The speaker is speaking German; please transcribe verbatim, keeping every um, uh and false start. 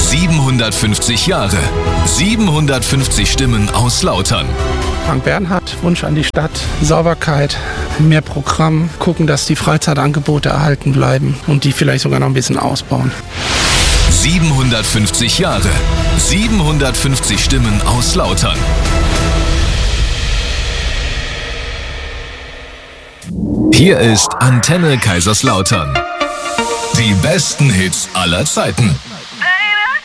siebenhundertfünfzig Jahre, siebenhundertfünfzig Stimmen aus Lautern. Frank Bernhard, Wunsch an die Stadt, Sauberkeit, mehr Programm, gucken, dass die Freizeitangebote erhalten bleiben und die vielleicht sogar noch ein bisschen ausbauen. siebenhundertfünfzig Jahre, siebenhundertfünfzig Stimmen aus Lautern. Hier ist Antenne Kaiserslautern. Die besten Hits aller Zeiten.